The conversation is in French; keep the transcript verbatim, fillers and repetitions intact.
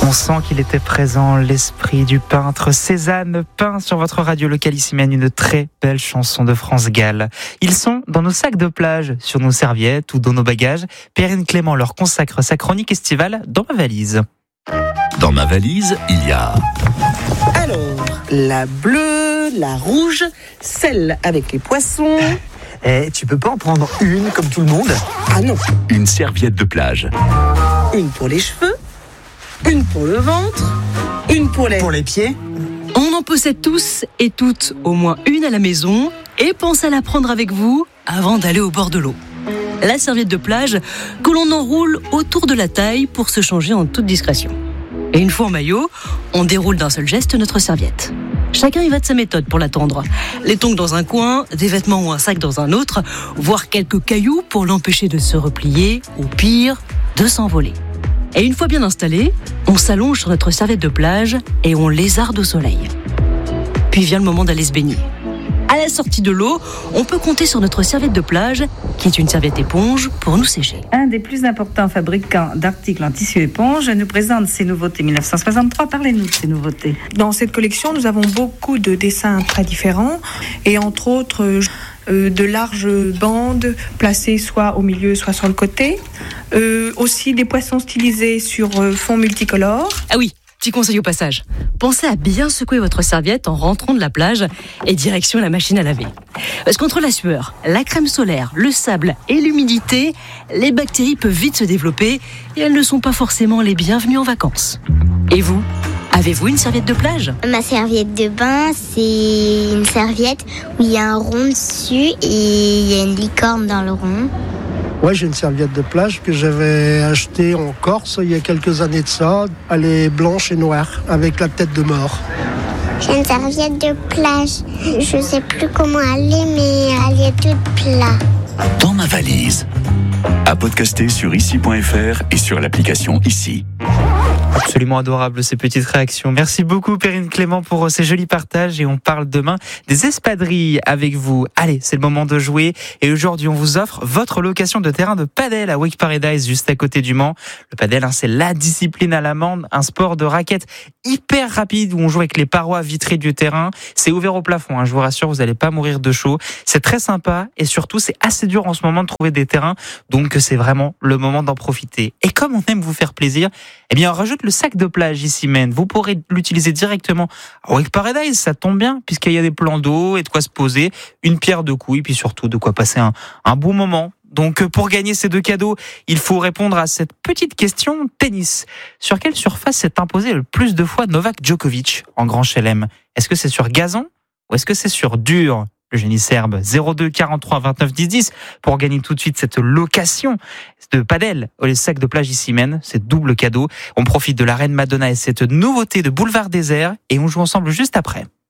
On sent qu'il était présent, l'esprit du peintre Cézanne peint sur votre radio locale ici mène une très belle chanson de France Gall. Ils sont dans nos sacs de plage, sur nos serviettes ou dans nos bagages. Perrine Clément leur consacre sa chronique estivale dans ma valise. Dans ma valise, il y a... Alors, la bleue, la rouge, celle avec les poissons. Eh, tu peux pas en prendre une comme tout le monde ? Ah non, Une serviette de plage. une pour les cheveux, une pour le ventre, une pour les... Pour les pieds ? On en possède tous et toutes au moins une à la maison et pensez à la prendre avec vous avant d'aller au bord de l'eau. La serviette de plage que l'on enroule autour de la taille pour se changer en toute discrétion. Et une fois en maillot, on déroule d'un seul geste notre serviette. Chacun y va de sa méthode pour la tendre. Les tongs dans un coin, des vêtements ou un sac dans un autre, voire quelques cailloux pour l'empêcher de se replier ou pire, de s'envoler. Et une fois bien installé, on s'allonge sur notre serviette de plage et on lézarde au soleil. Puis vient le moment d'aller se baigner. À la sortie de l'eau, on peut compter sur notre serviette de plage, qui est une serviette éponge, pour nous sécher. Un des plus importants fabricants d'articles en tissu éponge nous présente ses nouveautés mille neuf cent soixante-trois. Parlez-nous de ces nouveautés. Dans cette collection, nous avons beaucoup de dessins très différents et entre autres euh, de larges bandes placées soit au milieu, soit sur le côté. Euh, aussi des poissons stylisés sur euh, fond multicolore. Ah oui, petit conseil au passage. Pensez à bien secouer votre serviette en rentrant de la plage et direction la machine à laver. Parce qu'entre la sueur, la crème solaire, le sable et l'humidité, les bactéries peuvent vite se développer et elles ne sont pas forcément les bienvenues en vacances. Et vous, avez-vous une serviette de plage ? Ma serviette de bain, c'est une serviette où il y a un rond dessus et il y a une licorne dans le rond. Ouais, j'ai une serviette de plage que j'avais achetée en Corse il y a quelques années de ça. Elle est blanche et noire, avec la tête de mort. J'ai une serviette de plage. Je sais plus comment elle est, mais elle est toute plate. Dans ma valise. À podcaster sur ici point f r et sur l'application Ici. Absolument adorable ces petites réactions. Merci beaucoup Perrine Clément pour ces jolis partages et on parle demain des espadrilles avec vous. Allez, c'est le moment de jouer et aujourd'hui on vous offre votre location de terrain de padel à Wake Paradise juste à côté du Mans. Le padel, hein, c'est la discipline allemande, un sport de raquette hyper rapide où on joue avec les parois vitrées du terrain. C'est ouvert au plafond, hein, je vous rassure, vous n'allez pas mourir de chaud. C'est très sympa et surtout c'est assez dur en ce moment de trouver des terrains, donc c'est vraiment le moment d'en profiter. Et comme on aime vous faire plaisir, eh bien on rajoute le sac de plage ici même. Vous pourrez l'utiliser directement à Wake Paradise, ça tombe bien puisqu'il y a des plans d'eau et de quoi se poser, une pierre de coups et puis surtout de quoi passer un, un bon moment. Donc pour gagner ces deux cadeaux, il faut répondre à cette petite question tennis. Sur quelle surface s'est imposé le plus de fois Novak Djokovic en Grand Chelem ? Est-ce que c'est sur gazon ou est-ce que c'est sur dur ? Le génie serbe, zéro deux quarante-trois vingt-neuf dix dix pour gagner tout de suite cette location de padel au sac de plage ici même. C'est double cadeau. On profite de la Reine Madonna et cette nouveauté de Boulevard Désert et on joue ensemble juste après.